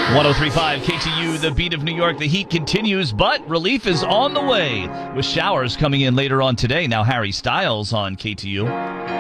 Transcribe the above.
1035 KTU, the beat of New York. The heat continues, but relief is on the way with showers coming in later on today. Now, Harry Styles on KTU.